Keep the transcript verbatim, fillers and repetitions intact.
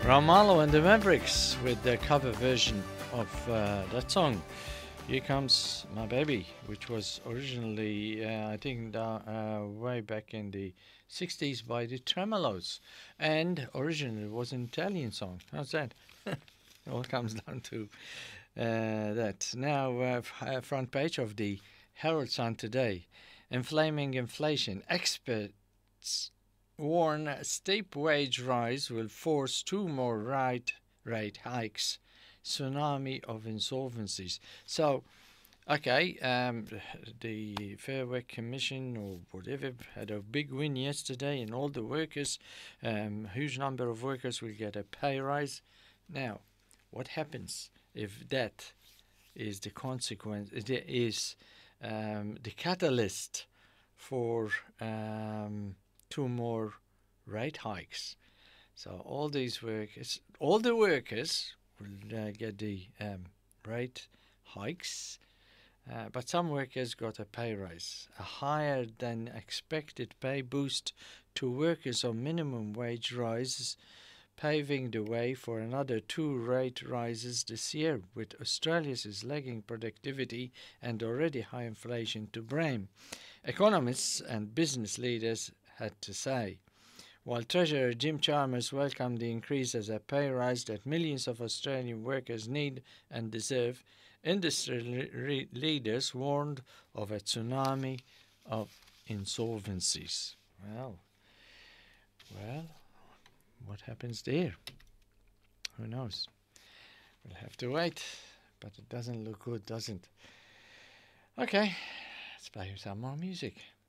Ramallo and the Mavericks with their cover version of uh, that song, Here Comes My Baby, which was originally, uh, I think, uh, way back in the sixties by the Tremolos. And originally it was an Italian song. How's that? It all comes down to uh, that. Now, uh, f- uh, front page of the Herald Sun today. Inflaming inflation. Experts warn a steep wage rise will force two more rate rate hikes. Tsunami of insolvencies. So, okay, um, the Fair Work Commission or whatever had a big win yesterday, and all the workers, um, huge number of workers will get a pay rise. Now, what happens if that is the consequence? It is um, the catalyst for um, two more rate hikes. So all these workers, all the workers will uh, get the um, rate hikes, uh, but some workers got a pay rise, a higher than expected pay boost to workers on minimum wage rises, paving the way for another two rate rises this year, with Australia's lagging productivity and already high inflation to blame. Economists and business leaders had to say. While Treasurer Jim Chalmers welcomed the increase as a pay rise that millions of Australian workers need and deserve, industry le- re- leaders warned of a tsunami of insolvencies. Well, well, what happens there? Who knows? We'll have to wait, but it doesn't look good, doesn't? Okay, let's play some more music.